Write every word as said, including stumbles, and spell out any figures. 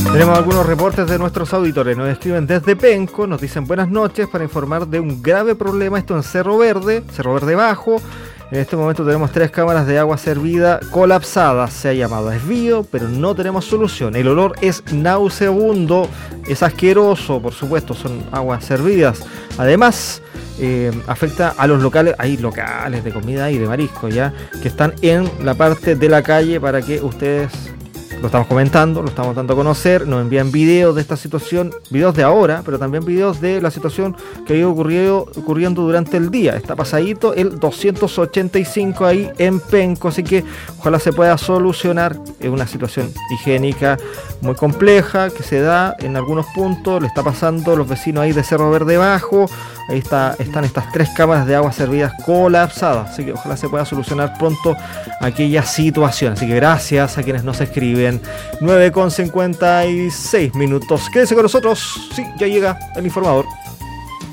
Tenemos algunos reportes de nuestros auditores. Nos escriben desde Penco, nos dicen buenas noches para informar de un grave problema, esto en Cerro Verde, Cerro Verde Bajo. En este momento tenemos tres cámaras de agua servida colapsadas, se ha llamado desvío, pero no tenemos solución. El olor es nauseabundo, es asqueroso, por supuesto, son aguas servidas. Además, eh, afecta a los locales, hay locales de comida y de marisco ya, que están en la parte de la calle para que ustedes... Lo estamos comentando, lo estamos dando a conocer, nos envían videos de esta situación, videos de ahora, pero también videos de la situación que ha ido ocurrido, ocurriendo durante el día. Está pasadito el doscientos ochenta y cinco ahí en Penco, así que ojalá se pueda solucionar. Es una situación higiénica muy compleja que se da en algunos puntos, le está pasando a los vecinos ahí de Cerro Verde Bajo. Ahí está, están estas tres cámaras de agua servidas colapsadas, así que ojalá se pueda solucionar pronto aquella situación. Así que gracias a quienes nos escriben. nueve con cincuenta y seis minutos. Quédese con nosotros, sí, ya llega el informador.